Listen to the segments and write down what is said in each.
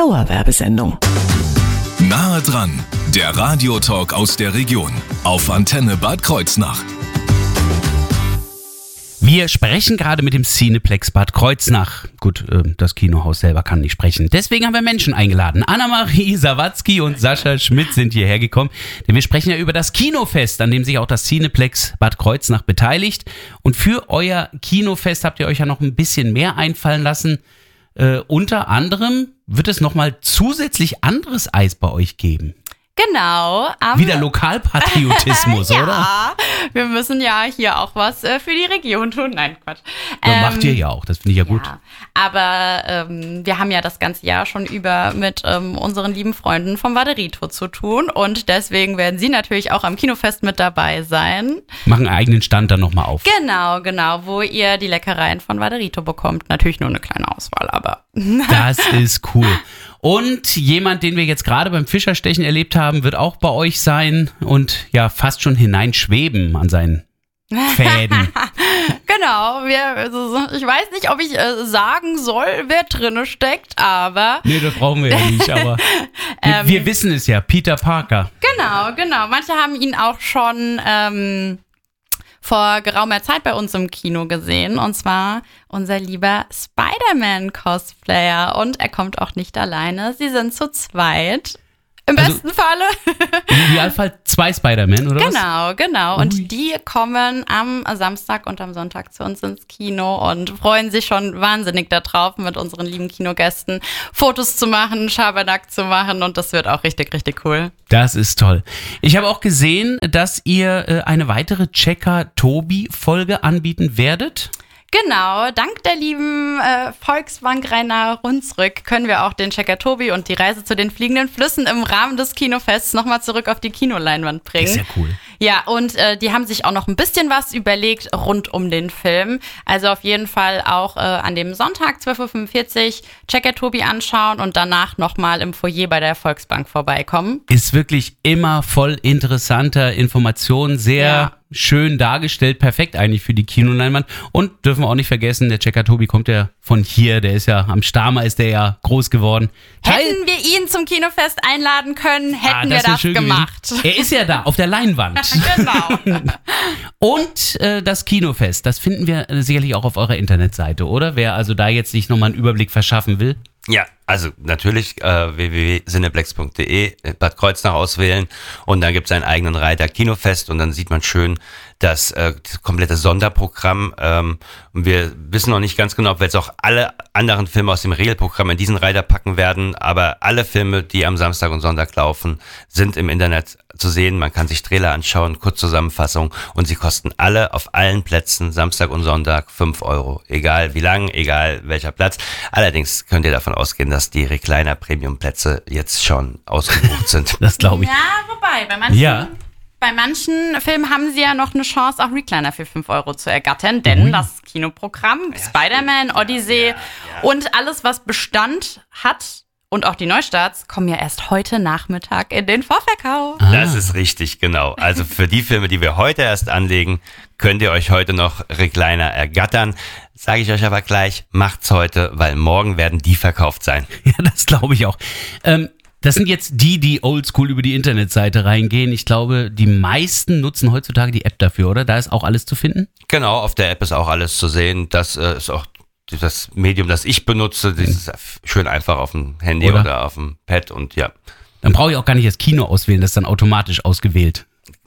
Dauerwerbesendung. Nahe dran, der Radiotalk aus der Region auf Antenne Bad Kreuznach. Wir sprechen gerade mit dem Cineplex Bad Kreuznach. Gut, das Kinohaus selber kann nicht sprechen. Deswegen haben wir Menschen eingeladen. Anna-Marie Sawatzki und Sascha Schmidt sind hierher gekommen. Denn wir sprechen ja über das Kinofest, an dem sich auch das Cineplex Bad Kreuznach beteiligt. Und für euer Kinofest habt ihr euch ja noch ein bisschen mehr einfallen lassen. Unter anderem wird es nochmal zusätzlich anderes Eis bei euch geben. Genau. Wieder Lokalpatriotismus, ja, oder? Ja, wir müssen ja hier auch was für die Region tun. Nein, Quatsch. Macht ihr ja auch, das finde ich ja gut. Ja, aber wir haben ja das ganze Jahr schon über mit unseren lieben Freunden vom Waderito zu tun und deswegen werden sie natürlich auch am Kinofest mit dabei sein. Machen einen eigenen Stand dann nochmal auf. Genau, wo ihr die Leckereien von Waderito bekommt. Natürlich nur eine kleine Auswahl, aber... Das ist cool. Und jemand, den wir jetzt gerade beim Fischerstechen erlebt haben, wird auch bei euch sein und ja fast schon hineinschweben an seinen Fäden. Genau, ich weiß nicht, ob ich sagen soll, wer drinne steckt, aber... Nee, das brauchen wir ja nicht, aber wir wissen es ja, Peter Parker. Genau. Manche haben ihn auch schon... vor geraumer Zeit bei uns im Kino gesehen. Und zwar unser lieber Spider-Man-Cosplayer. Und er kommt auch nicht alleine. Sie sind zu zweit. Im besten Falle. Im Idealfall 2 Spider-Man, oder was? Genau. Und die kommen am Samstag und am Sonntag zu uns ins Kino und freuen sich schon wahnsinnig darauf, mit unseren lieben Kinogästen Fotos zu machen, Schabernack zu machen. Und das wird auch richtig, richtig cool. Das ist toll. Ich habe auch gesehen, dass ihr eine weitere Checker-Tobi-Folge anbieten werdet. Genau, dank der lieben Volksbank Rhein-Nahe-Hunsrück können wir auch den Checker Tobi und die Reise zu den fliegenden Flüssen im Rahmen des Kinofests nochmal zurück auf die Kinoleinwand bringen. Ist ja cool. Ja, und die haben sich auch noch ein bisschen was überlegt rund um den Film. Also auf jeden Fall auch an dem Sonntag 12.45 Uhr Checker Tobi anschauen und danach nochmal im Foyer bei der Volksbank vorbeikommen. Ist wirklich immer voll interessanter Informationen, sehr schön dargestellt, perfekt eigentlich für die Kinoleinwand. Und dürfen wir auch nicht vergessen, der Checker Tobi kommt ja von hier, der ist ja am Starmer, ist der ja groß geworden. Hätten wir ihn zum Kinofest einladen können, hätten wir das gemacht. Er ist ja da, auf der Leinwand. Genau. Und das Kinofest, das finden wir sicherlich auch auf eurer Internetseite, oder? Wer also da jetzt sich nochmal einen Überblick verschaffen will. Ja, also natürlich www.cineplex.de Bad Kreuznach auswählen und dann gibt es einen eigenen Reiter Kinofest und dann sieht man schön das komplette Sonderprogramm. Und wir wissen noch nicht ganz genau, ob wir jetzt auch alle anderen Filme aus dem Regelprogramm in diesen Reiter packen werden, aber alle Filme, die am Samstag und Sonntag laufen, sind im Internet zu sehen. Man kann sich Trailer anschauen, Kurzzusammenfassung und sie kosten alle auf allen Plätzen Samstag und Sonntag 5 €. Egal wie lang, egal welcher Platz. Allerdings könnt ihr davon ausgehen, dass die Recliner-Premium-Plätze jetzt schon ausgebucht sind. Das glaube ich. Ja, wobei, bei manchen Filmen haben sie ja noch eine Chance, auch Recliner für 5 € zu ergattern, denn das Kinoprogramm, Spider-Man, Odyssey und alles, was Bestand hat und auch die Neustarts, kommen ja erst heute Nachmittag in den Vorverkauf. Das ist richtig, genau. Also für die Filme, die wir heute erst anlegen, könnt ihr euch heute noch Recliner ergattern. Sage ich euch aber gleich, macht's heute, weil morgen werden die verkauft sein. Ja, das glaube ich auch. Das sind jetzt die oldschool über die Internetseite reingehen. Ich glaube, die meisten nutzen heutzutage die App dafür, oder? Da ist auch alles zu finden? Genau, auf der App ist auch alles zu sehen. Das ist auch das Medium, das ich benutze. Das ist schön einfach auf dem Handy oder auf dem Pad und ja. Dann brauche ich auch gar nicht das Kino auswählen, das ist dann automatisch ausgewählt.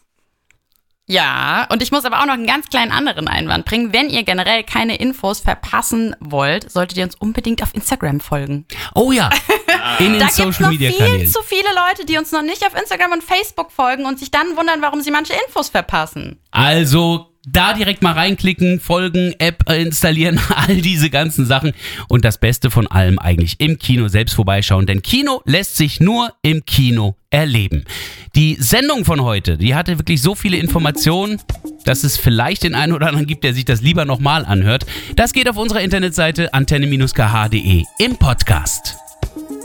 Ja, und ich muss aber auch noch einen ganz kleinen anderen Einwand bringen. Wenn ihr generell keine Infos verpassen wollt, solltet ihr uns unbedingt auf Instagram folgen. Oh ja, in den Da Social Media gibt's noch Kanälen. viel zu viele Leute, die uns noch nicht auf Instagram und Facebook folgen und sich dann wundern, warum sie manche Infos verpassen. Also da direkt mal reinklicken, folgen, App installieren, all diese ganzen Sachen. Und das Beste von allem eigentlich im Kino selbst vorbeischauen, denn Kino lässt sich nur im Kino erleben. Die Sendung von heute, die hatte wirklich so viele Informationen, dass es vielleicht den einen oder anderen gibt, der sich das lieber nochmal anhört. Das geht auf unserer Internetseite antenne-kh.de im Podcast.